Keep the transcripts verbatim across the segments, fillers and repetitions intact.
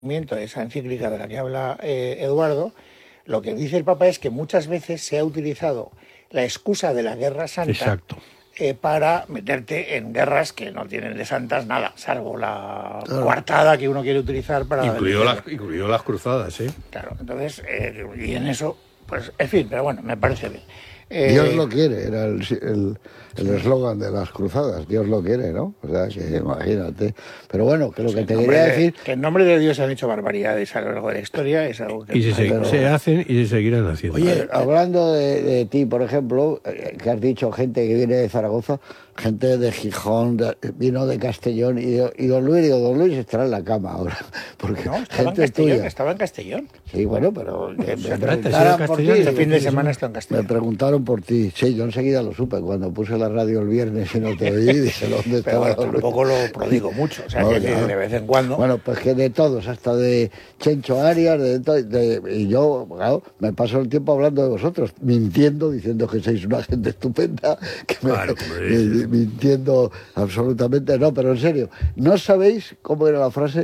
esa encíclica de la que habla eh, Eduardo, lo que dice el Papa es que muchas veces se ha utilizado la excusa de la Guerra Santa. Exacto. Eh, para meterte en guerras que no tienen de santas nada, salvo la claro. coartada que uno quiere utilizar para... Incluido, las, incluido las cruzadas, ¿eh? Claro, entonces, eh, y en eso, pues, en fin, pero bueno, me parece bien. Eh, Dios lo quiere, era el eslogan el, el de las cruzadas, Dios lo quiere, ¿no? O sea, que imagínate. Pero bueno, que lo que te quería de, decir... Que en nombre de Dios se han hecho barbaridades a lo largo de la historia, es algo que... Y se, pero, se hacen y se seguirán haciendo. Oye, hablando de, de ti, por ejemplo, que has dicho gente que viene de Zaragoza, gente de Gijón, de, vino de Castellón, y, y don Luis, digo, don Luis estará en la cama ahora. Porque no, estaba en Castellón, estaba en Castellón. Sí, bueno, pero me, me preguntaron por ti, este fin de semana está en Castellón. Me preguntaron por ti, sí, yo enseguida lo supe, cuando puse la radio el viernes y no te oí, dije, ¿dónde estaba? Pero bueno, tampoco lo prodigo mucho, o sea, no, que no. de vez en cuando... Bueno, pues que de todos, hasta de Chencho Arias, de, de, de, y yo, claro, me paso el tiempo hablando de vosotros, mintiendo, diciendo que sois una gente estupenda, que me, claro, me, mintiendo absolutamente, no, pero en serio, ¿no sabéis cómo era la frase?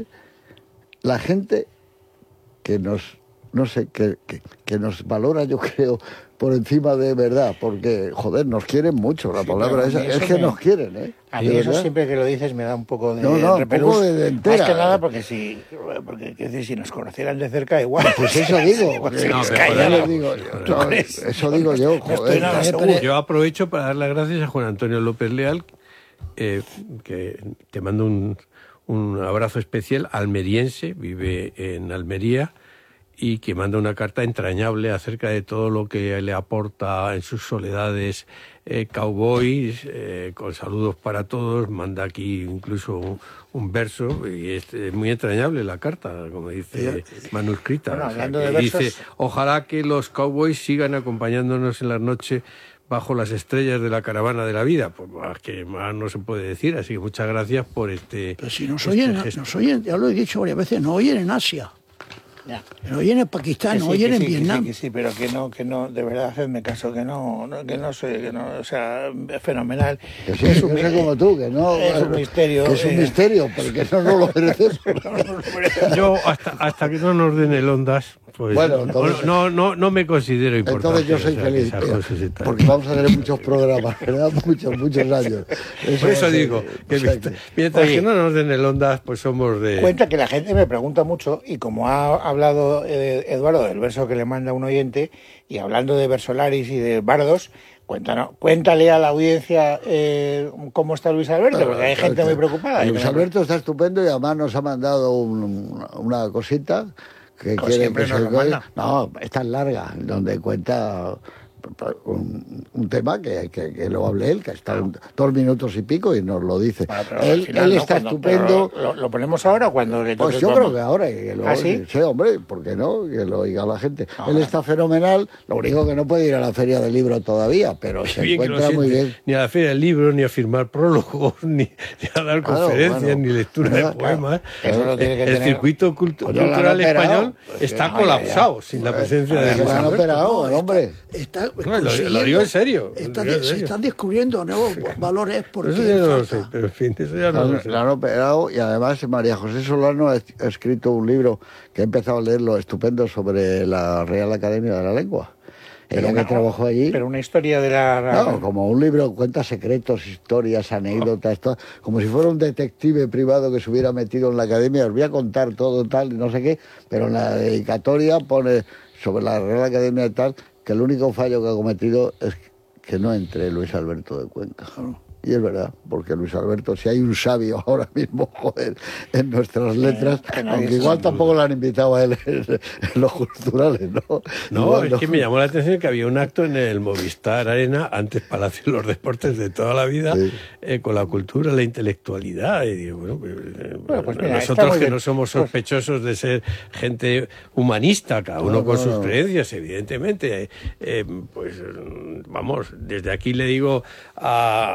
La gente que nos, no sé, que, que, que nos valora, yo creo, por encima de verdad, porque, joder, nos quieren mucho, la sí, palabra esa, es que me, nos quieren, ¿eh? A mí eso siempre que lo dices me da un poco de no, no, repelús, un poco de, de entera. Más que nada porque si, porque, decir, si nos conocieran de cerca igual... Pues eso digo, pues no, calla, digo no, eso digo yo, joder. No yo aprovecho para dar las gracias a Juan Antonio López Leal, eh, que te mando un, un abrazo especial, almeriense, vive en Almería, y que manda una carta entrañable acerca de todo lo que le aporta en sus soledades eh, Cowboys, eh, con saludos para todos, manda aquí incluso un, un verso, y es eh, muy entrañable la carta, como dice, manuscrita. Bueno, o sea, hablando que de versos... dice, ojalá que los Cowboys sigan acompañándonos en las noches bajo las estrellas de la caravana de la vida. Pues más que más no se puede decir, así que muchas gracias por este... Pero si nos oyen, este nos oyen, ya lo he dicho varias veces, nos oyen en Asia. Ya. Pero oyen en Pakistán, no oyen en Vietnam. Que sí, que sí, pero que no, que no, de verdad, hacedme caso, que no, no que no soy, que no, o sea, es fenomenal. Que sí, es un, que como tú, que no. Es un misterio. Que es un eh, misterio, porque no nos lo merecemos. Yo, hasta, hasta que no nos den el Ondas, pues bueno, entonces, no, no, no me considero importante. Entonces yo soy o sea, feliz, porque vamos a tener muchos programas, ¿verdad? Muchos, muchos años. Eso Por eso digo, que o sea, mientras, mientras oye, que no nos den el Ondas, pues somos de... Cuenta que la gente me pregunta mucho, y como ha hablado eh, Eduardo del verso que le manda un oyente, y hablando de versolaris y de bardos, cuéntanos, cuéntale a la audiencia eh, cómo está Luis Alberto, porque hay gente muy preocupada. Luis Alberto está estupendo y además nos ha mandado un, una cosita que pues quiere que se lo no, es tan larga, donde cuenta un, un tema que, que, que lo hable él, que está un, dos minutos y pico y nos lo dice. Bueno, él final, él no, está cuando, estupendo. Lo, lo ponemos ahora o cuando le toque? Pues yo creo que ahora, que lo, ¿Ah, sí? sí, hombre, ¿por qué no? Que lo oiga la gente. Ah, él está fenomenal, lo único que no puede ir a la Feria del Libro todavía, pero se bien encuentra muy bien. Ni a la Feria del Libro, ni a firmar prólogos, ni, ni a dar claro, conferencias, bueno, ni lectura de poemas. Claro, eso lo tiene que el tener... circuito cultu pues cultural español pues está no, colapsado sin la presencia de Luis Alberto. Hombre. Está, no, lo, lo digo en serio. Está, lo digo en se serio. están descubriendo nuevos sí. valores porque eso ya no lo sé, pero en fin, eso ya no lo sé. Lo han operado y además María José Solano ha escrito un libro que he empezado a leerlo estupendo sobre la Real Academia de la Lengua. Ella pero que una, trabajó allí. Pero una historia de la... No, como un libro, cuenta secretos, historias, anécdotas, todo, como si fuera un detective privado que se hubiera metido en la academia. Os voy a contar todo tal, no sé qué, pero en la dedicatoria pone sobre la Real Academia de tal que el único fallo que ha cometido es que no entre Luis Alberto de Cuenca. Y es verdad, porque Luis Alberto, si hay un sabio ahora mismo, joder, en nuestras letras, eh, aunque igual tampoco lo han invitado a él en, en los culturales, ¿no? No, igual es no. que me llamó la atención que había un acto en el Movistar Arena, antes Palacio de los Deportes de toda la vida, sí. eh, con la cultura, la intelectualidad, y digo, bueno, eh, bueno pues mira, nosotros que bien. no somos sospechosos de ser gente humanista, cada uno no, con no, sus no. creencias, evidentemente, eh, pues vamos, desde aquí le digo a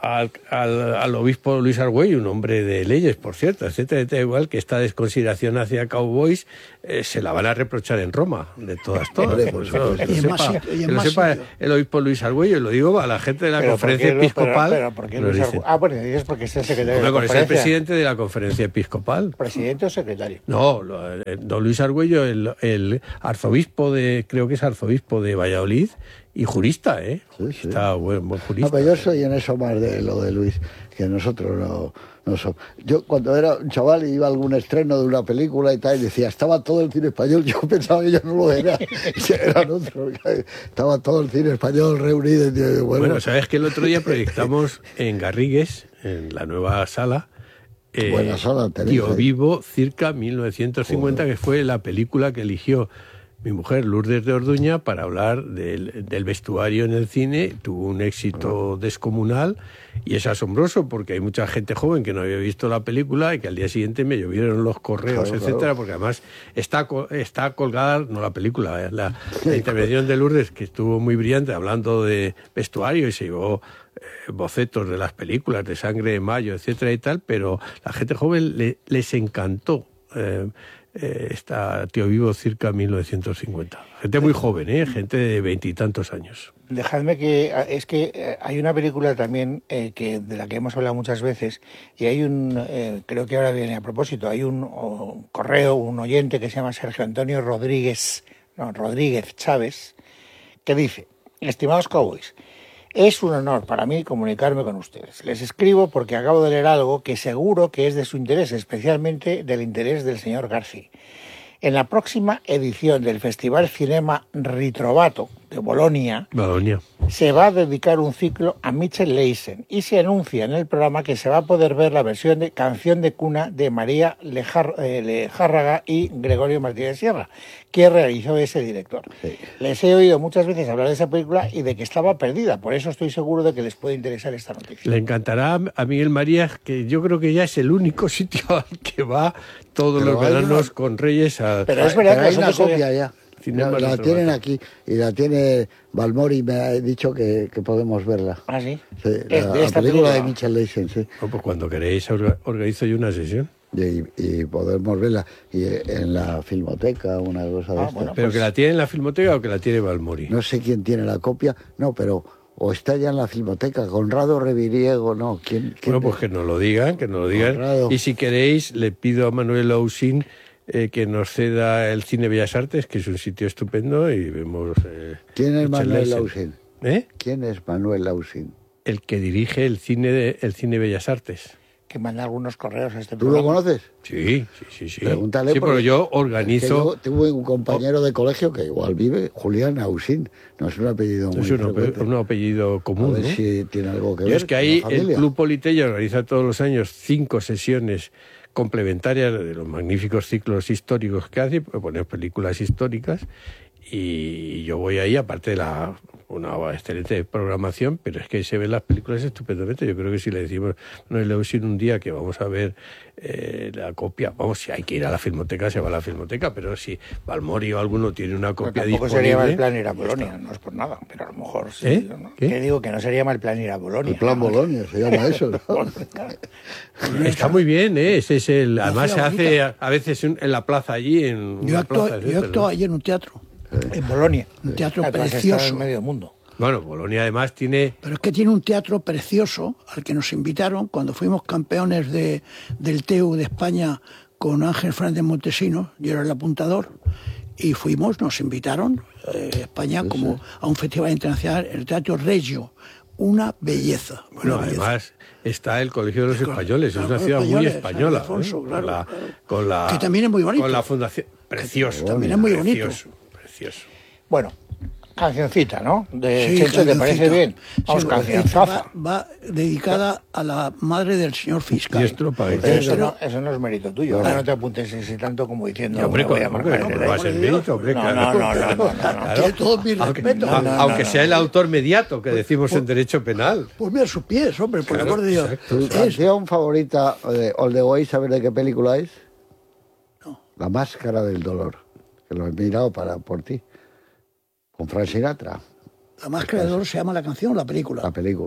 al, al, al obispo Luis Argüello, un hombre de leyes, por cierto, etcétera, etcétera, igual que esta desconsideración hacia cowboys eh, se la van a reprochar en Roma, de todas, todas. Hombre, Pues, por no, supuesto. que Y en lo más sepa, sitio, y en que lo más sepa sitio. el obispo Luis Argüello, y lo digo a la gente de la Pero conferencia ¿por qué lo- episcopal. Pero, pero ¿por qué nos Luis dicen. Argu- Ah, bueno, dices porque es el secretario Hombre, de la con ser el conferencia. presidente de la conferencia episcopal. ¿Presidente o secretario? No, lo- eh, don Luis Argüello, el, el arzobispo de, creo que es arzobispo de Valladolid y jurista, ¿eh? Sí, sí. Está buen, buen jurista. No, pero yo soy en eso más de lo de Luis, que nosotros no, no somos. Yo cuando era un chaval iba a algún estreno de una película y tal, y decía, estaba todo el cine español, yo pensaba que yo no lo era, eran otros, estaba todo el cine español reunido. Y digo, bueno, Bueno, sabes que el otro día proyectamos en Garrigues, en la nueva sala, eh, Buena sala tenéis, Tío eh. Vivo, circa mil novecientos cincuenta, Joder. que fue la película que eligió mi mujer Lourdes de Orduña para hablar del, del vestuario en el cine. Tuvo un éxito descomunal y es asombroso porque hay mucha gente joven que no había visto la película y que al día siguiente me llovieron los correos, Claro, etcétera, claro. porque además está, co- está colgada, no la película, eh, la, la intervención de Lourdes, que estuvo muy brillante hablando de vestuario y se llevó eh, bocetos de las películas, de Sangre de Mayo, etcétera y tal, pero la gente joven le- les encantó. Eh, eh, está Tío Vivo circa mil novecientos cincuenta. Gente muy joven, ¿eh? Gente de veintitantos años. Dejadme que es que eh, hay una película también eh, que de la que hemos hablado muchas veces y hay un eh, creo que ahora viene a propósito, hay un, o, un correo, un oyente que se llama Sergio Antonio Rodríguez, no, Rodríguez Chávez, que dice: estimados cowboys, es un honor para mí comunicarme con ustedes. Les escribo porque acabo de leer algo que seguro que es de su interés, especialmente del interés del señor Garci. En la próxima edición del Festival Cinema Ritrovato de Bolonia, Bolonia. se va a dedicar un ciclo a Mitchell Leisen y se anuncia en el programa que se va a poder ver la versión de Canción de Cuna de María Lejar, eh, Lejárraga y Gregorio Martínez Sierra, que realizó ese director. Sí. Les he oído muchas veces hablar de esa película y de que estaba perdida, por eso estoy seguro de que les puede interesar esta noticia. Le encantará a Miguel María, que yo creo que ya es el único sitio al que va todos Pero los hay veranos una- con Reyes a... Pero es verdad Pero que hay una nosotros copia se- ya. Cinema la, la Retrovato. tienen aquí y la tiene Balmori, me ha dicho que, que podemos verla. Ah, sí. Sí, Es la, de la esta película de película. Mitchell Leisen, sí. Oh, pues cuando queréis orga- organizo yo una sesión. Y, y podemos verla y eh, en la filmoteca, una cosa de Ah, estas. bueno. ¿Pero pues- que la tiene en la Filmoteca o que la tiene Balmori? No sé quién tiene la copia, no, pero o está ya en la filmoteca, Conrado Reviriego, no, ¿quién? quién Bueno, pues que nos lo digan, que nos lo digan. Conrado. Y si queréis, le pido a Manuel Ausín eh, que nos ceda el Cine Bellas Artes, que es un sitio estupendo, y vemos... Eh, ¿Quién es Mitchell Manuel Leisen. Lausín? ¿Eh? ¿Quién es Manuel Lausín? El que dirige el cine, de, el cine Bellas Artes. que manda algunos correos a este ¿Tú lo programa. conoces? Sí, sí, sí. sí. Pregúntale. Sí, pero porque- yo que organizo... yo tuve un compañero de colegio que igual vive, Julián Ausín, no es un apellido muy Es un, ape- frecuente. un apellido A común, ver ¿no? si tiene algo que Y ver es que con ahí la el familia. Club Politeya organiza todos los años cinco sesiones complementarias de los magníficos ciclos históricos que hace, poner películas históricas, y yo voy ahí, aparte de la una excelente programación, pero es que se ven las películas estupendamente. Yo creo que si le decimos, no le decir un día que vamos a ver eh, la copia, vamos, si hay que ir a la filmoteca, se va a la filmoteca, pero si Balmori o alguno tiene una Pero copia tampoco disponible... sería mal plan ir a Bolonia, no es por nada, pero a lo mejor sí. ¿Eh? ¿no? ¿Qué? Que digo que no sería mal plan ir a Bolonia. El plan ¿no? Bolonia se llama eso, ¿no? Está muy bien, ¿eh? Ese es el, además se ciudad hace bonita. a, a veces un- en la plaza allí, en Yo una actúo, plaza, yo etcétera. actúo ayer en un teatro, En Bolonia. un teatro Además, está precioso. en medio mundo. Bueno, Bolonia además tiene... Pero es que tiene un teatro precioso al que nos invitaron cuando fuimos campeones de, del T E U de España con Ángel Fernández Montesinos, yo era el apuntador, y fuimos, nos invitaron eh, España como a un festival internacional, el Teatro Regio, una belleza. Bueno, una belleza. además está el Colegio de los Claro, Españoles, es claro, una los ciudad muy españoles, española. San Alfonso, ¿eh? claro, con, la, claro. con la... Que también es muy bonito. Con la fundación... Precioso. También es muy bonito. Precioso, precioso. Bueno, cancioncita, ¿no? De Sí, Chencho, ¿te parece cancioncita. bien? Sí, Vamos, porque cancionzaza. va, va dedicada a la madre del señor fiscal. Y esto lo pagáis. Pero eso, Pero- no, eso no es mérito tuyo. Ahora no te apuntes ese tanto como diciendo... Y, hombre, me voy a con- marcar hombre, el ¿cómo va a dedo. ser mérito? Hombre, No, claro. no, no, no, no, no, no. Claro. Tiene todo mi Aunque, respeto. a- no, no, aunque no, sea no. el autor mediato, que decimos en derecho penal. Pues mira sus pies, hombre, por el Claro, amor de Dios. exacto. ¿Tu Es- canción favorita de All the Way, sabes de qué película es? No. La Máscara del Dolor, que lo he mirado para, por ti, con Frank Sinatra, La máscara de dolor se llama la canción o la película. la película.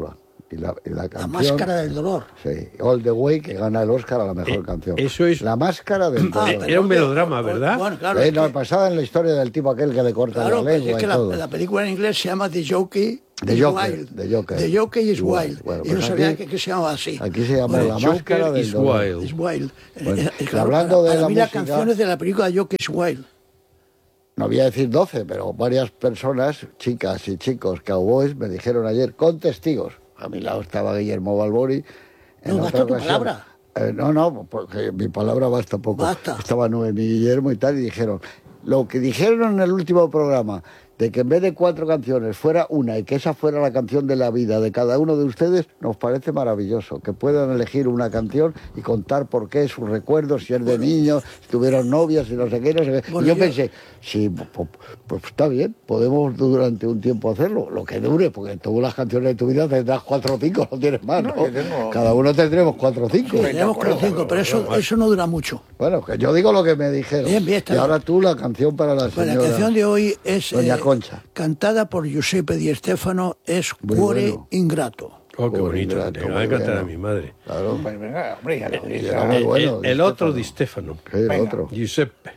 Y la, y la La canción... máscara del dolor. Sí, All the Way, que gana el Oscar a la mejor Eh, canción. eso es- La máscara del Ah, dolor. Era un melodrama, ¿verdad? Bueno, claro. Eh, es no, que- pasada en la historia del tipo aquel que le corta Claro, la pues lengua es que y la, todo. la película en inglés se llama The Jockey The is Joker, Wild. The Joker. The Jockey is Wild. Wild. Bueno, y pues no sabía aquí- que, que se llamaba así. Aquí se llama Bueno, La Joker máscara del is dolor. Wild. is Wild. Bueno, Eh, eh, y claro, hablando para- de para la mí música- las canciones de la película Jockey is Wild. No voy a decir doce, pero varias personas, chicas y chicos, cowboys, me dijeron ayer, con testigos. A mi lado estaba Guillermo Balboni. En No, basta otra tu ocasión- palabra. Eh, no, no, porque mi palabra basta poco. Basta. Estaba Noemí y Guillermo y tal, y dijeron, lo que dijeron en el último programa, de que en vez de cuatro canciones fuera una y que esa fuera la canción de la vida de cada uno de ustedes, nos parece maravilloso. Que puedan elegir una canción y contar por qué, sus recuerdos, si es de niños, si tuvieron novias, si no sé qué, no sé qué. Bueno, y yo, yo- pensé, sí, pues, pues está bien, podemos durante un tiempo hacerlo, lo que dure, porque tú las canciones de tu vida tendrás cuatro o cinco, no tienes más, ¿no? No, yo tengo- Cada uno tendremos cuatro o cinco. Sí, tenemos acuerdo, con cinco, pero eso, eso no dura mucho. Bueno, que yo digo lo que me dijeron. Bien, bien, está y bien. ahora tú la canción para la Pues señora. la canción de hoy es Doña Concha. cantada por Giuseppe Di Stefano, es Muy Cuore bueno. Ingrato. Oh, qué Muy bonito. grato, Le va a muy encantar bueno. a mi madre. Claro, Pues venga, hombre, ya lo Y dice. era muy El- bueno, el, Di el otro Stefano. Di Stefano. que el Venga. otro. Giuseppe.